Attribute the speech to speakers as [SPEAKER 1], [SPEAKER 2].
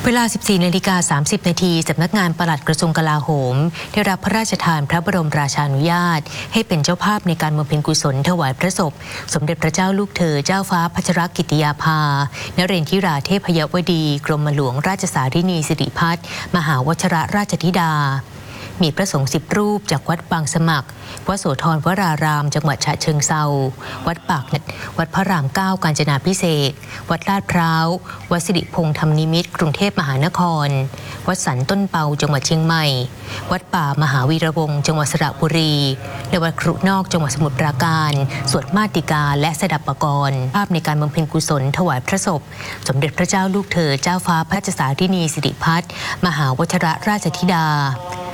[SPEAKER 1] เวลา 14:30 นาทีสำนักงานปลัดกระทรวงกลาโหมได้รับพระราชทานพระบรมราชานุญาตให้เป็นเจ้าภาพในการบำเพ็ญกุศลถวายพระศพสมเด็จพระเจ้าลูกเธอเจ้าฟ้าพัชรกิติยาภานเรนทิราเทพยวดีกรมหลวงราชสารินีสิริพัฒน์มหาวชิรราชธิดามีพระสงฆ์10 รูปจากวัดบางสมัครวัดโสธรวรารามจังหวัดฉะเชิงเทราวัดพระราม 9 กาญจนาภิเษกวัดลาดพร้าววัดสิริพงษ์ธรรมนิมิตรกรุงเทพมหานครวัดสันต้นเปาจังหวัดเชียงใหม่วัดป่ามหาวีระวงศ์จังหวัดสระบุรีและวัดครุนอกจังหวัดสมุทรปราการสวดมาติกาและสดับปกรณ์ภาพในการบำเพ็ญกุศลถวายพระศพสมเด็จพระเจ้าลูกเธอเจ้าฟ้าพัชรสารินีสิริพัฒน์มหาวชิรราชธิดา